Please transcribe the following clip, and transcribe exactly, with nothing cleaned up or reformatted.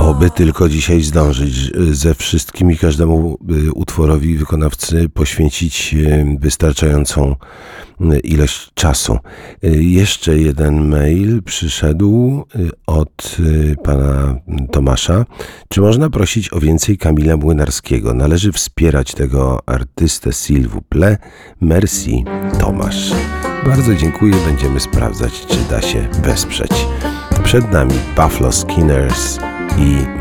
Oby tylko dzisiaj zdążyć ze wszystkim i każdemu utworowi wykonawcy poświęcić wystarczającą ilość czasu. Jeszcze jeden mail przyszedł od pana Tomasza. Czy można prosić o więcej Kamila Młynarskiego? Należy wspierać tego artystę, s'il vous plaît. Merci, Tomasz. Bardzo dziękuję. Będziemy sprawdzać, czy da się wesprzeć. Przed nami Buffalo Skinners i